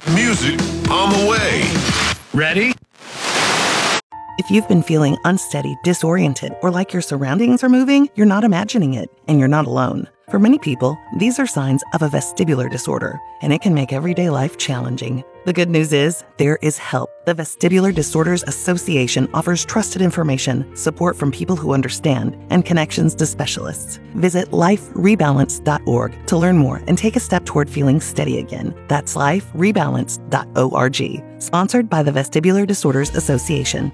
Music on the way. Ready? If you've been feeling unsteady, disoriented, or like your surroundings are moving, you're not imagining it, and you're not alone. For many people, these are signs of a vestibular disorder, and it can make everyday life challenging. The good news is, there is help. The Vestibular Disorders Association offers trusted information, support from people who understand, and connections to specialists. Visit liferebalance.org to learn more and take a step toward feeling steady again. That's liferebalance.org. Sponsored by the Vestibular Disorders Association.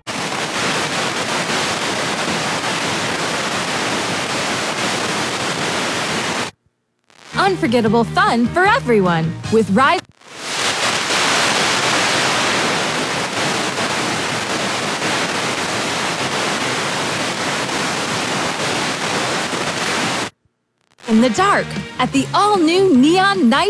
Unforgettable fun for everyone with Ride. In the dark at the all-new Neon Night.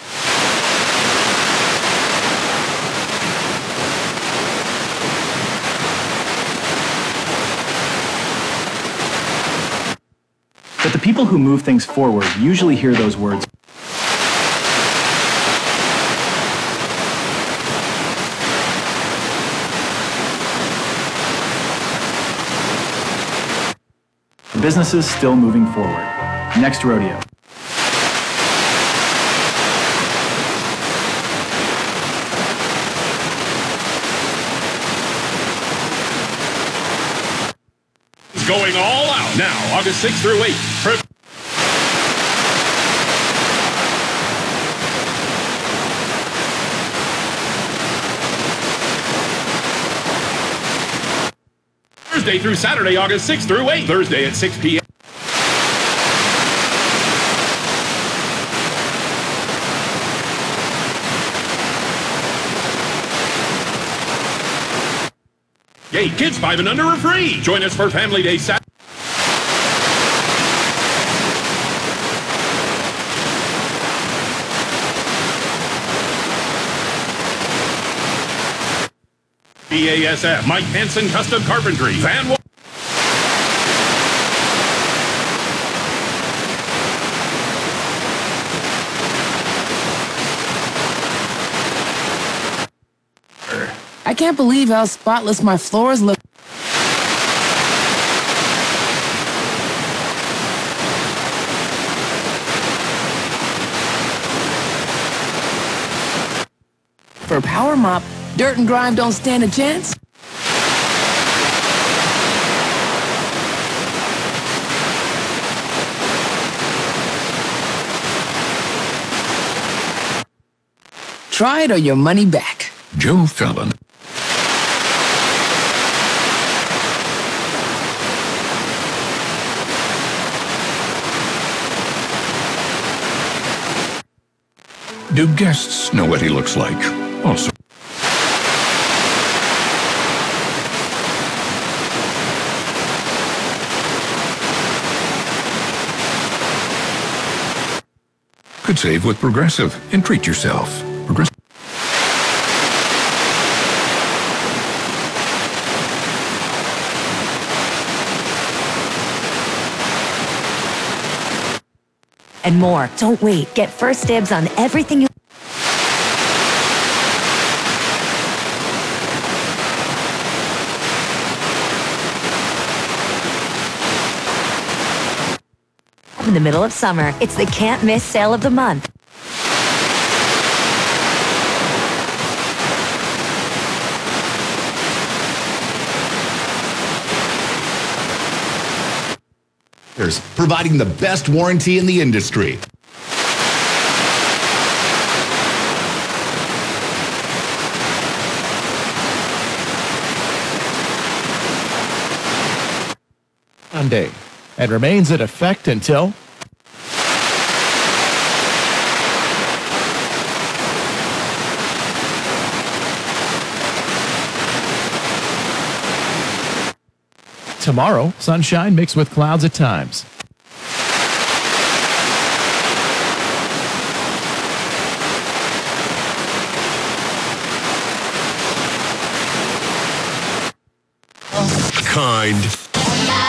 But the people who move things forward usually hear those words. Businesses still moving forward. Next rodeo. Going all out now, August 6th through 8th. Thursday through Saturday, August 6th through 8th. Thursday at 6 p.m. Hey, kids 5 and under are free. Join us for Family Day Saturday. BASF, Mike Hansen Custom Carpentry, Van Wa- I can't believe how spotless my floors look. For a power mop, dirt and grime don't stand a chance. Try it or your money back. Joe Fallon. Do guests know what he looks like? Also, could save with Progressive and treat yourself. Progressive. And more. Don't wait. Get first dibs on everything you... In the middle of summer, it's the can't miss sale of the month. Providing the best warranty in the industry. Hyundai, and remains in effect until tomorrow. Sunshine mixed with clouds at times. Kind.